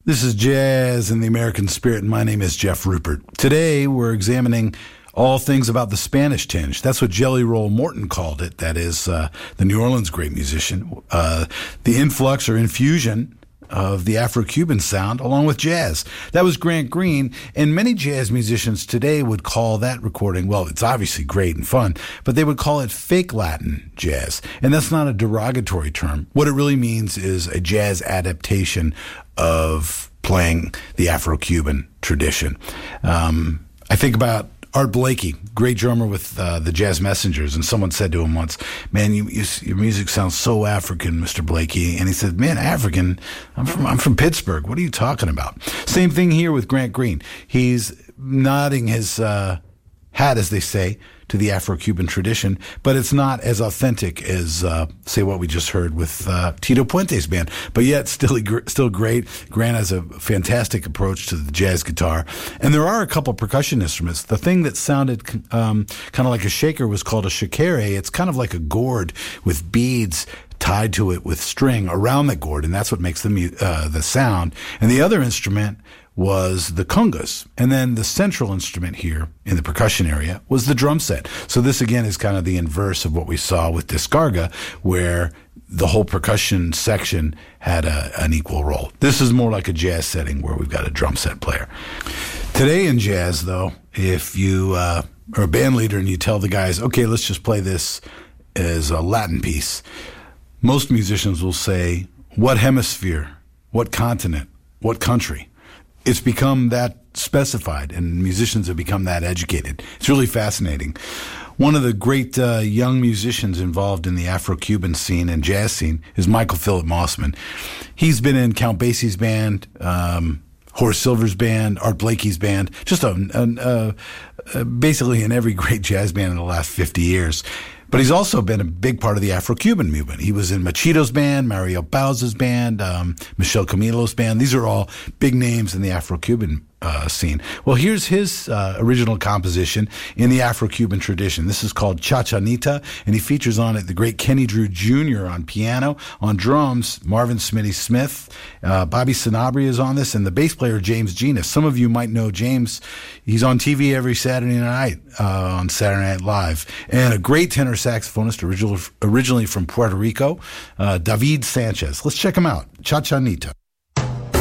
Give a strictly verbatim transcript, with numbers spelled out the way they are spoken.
This is Jazz in the American Spirit, and my name is Jeff Rupert. Today, we're examining all things about the Spanish tinge. That's what Jelly Roll Morton called it. That is uh, the New Orleans great musician. Uh, the influx or infusion of the Afro-Cuban sound along with jazz. That was Grant Green, and many jazz musicians today would call that recording, well, it's obviously great and fun, but they would call it fake Latin jazz. And that's not a derogatory term. What it really means is a jazz adaptation of playing the Afro-Cuban tradition. Um, I think about Art Blakey, great drummer with uh, the Jazz Messengers, and someone said to him once, "Man, you, you, your music sounds so African, Mister Blakey." And he said, "Man, African? I'm from I'm from Pittsburgh. What are you talking about?" Same thing here with Grant Green. He's nodding his uh, hat, as they say, to the Afro-Cuban tradition, but it's not as authentic as, uh, say, what we just heard with uh, Tito Puente's band. But yet, still, still great. Grant has a fantastic approach to the jazz guitar. And there are a couple percussion instruments. The thing that sounded um, kind of like a shaker was called a shakere. It's kind of like a gourd with beads tied to it with string around the gourd, and that's what makes the mu- uh, the sound. And the other instrument was the congas. And then the central instrument here in the percussion area was the drum set. So this, again, is kind of the inverse of what we saw with Descarga, where the whole percussion section had a, an equal role. This is more like a jazz setting where we've got a drum set player. Today in jazz, though, if you uh, are a band leader and you tell the guys, okay, let's just play this as a Latin piece, most musicians will say, what hemisphere, what continent, what country? It's become that specified, and musicians have become that educated. It's really fascinating. One of the great uh, young musicians involved in the Afro-Cuban scene and jazz scene is Michael Philip Mossman. He's been in Count Basie's band, um, Horace Silver's band, Art Blakey's band, just a, a, a, basically in every great jazz band in the last fifty years. But he's also been a big part of the Afro-Cuban movement. He was in Machito's band, Mario Bauza's band, um, Michel Camilo's band. These are all big names in the Afro-Cuban uh, scene. Well, here's his uh, original composition in the Afro-Cuban tradition. This is called Chachanita, and he features on it the great Kenny Drew Junior on piano. On drums, Marvin Smitty Smith. Uh, Bobby Sanabria is on this, and the bass player, James Genius. Some of you might know James. He's on T V every Saturday night uh, on Saturday Night Live. And a great tenor saxophonist, original, originally from Puerto Rico, uh, David Sanchez. Let's check him out. Chachanita.